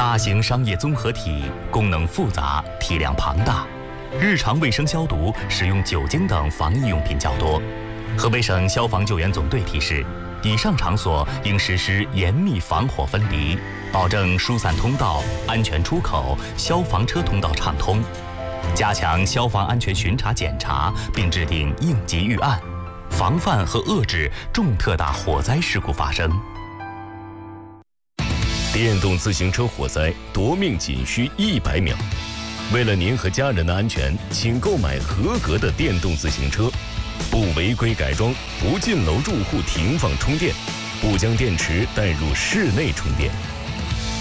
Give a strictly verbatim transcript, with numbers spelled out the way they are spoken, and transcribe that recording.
大型商业综合体，功能复杂，体量庞大，日常卫生消毒使用酒精等防疫用品较多。河北省消防救援总队提示，以上场所应实施严密防火分离，保证疏散通道、安全出口、消防车通道畅通，加强消防安全巡查检查，并制定应急预案，防范和遏制重特大火灾事故发生。 电动自行车火灾夺命仅需一百秒。为了您和家人的安全，请购买合格的电动自行车，不违规改装，不进楼住户停放充电，不将电池带入室内充电。